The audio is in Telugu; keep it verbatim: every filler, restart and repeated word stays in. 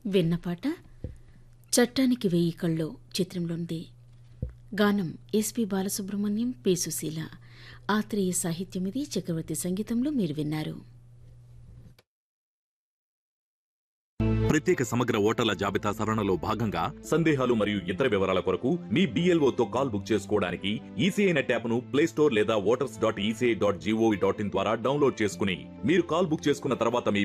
విన్నపాట చట్టానికి వెయ్యి కళ్ళు చిత్రంలోంది. గానం ఎస్పి బాలసుబ్రహ్మణ్యం, పి సుశీల. ఆత్రేయ సాహిత్యం ఇది. చక్రవర్తి సంగీతంలో మీరు విన్నారు. ప్రత్యేక సమగ్ర ఓటర్ల జాబితా సవరణలో భాగంగా సందేహాలు మరియు ఇతర వివరాల కొరకు మీ బిఎల్ఓతో కాల్ బుక్ చేసుకోవడానికి ఈసీఐ నెట్ యాప్ ను ప్లే స్టోర్ లేదా voters dot ECI dot GOV dot in ద్వారా డౌన్లోడ్ చేసుకుని మీరు కాల్ బుక్ చేసుకున్న తర్వాత మీ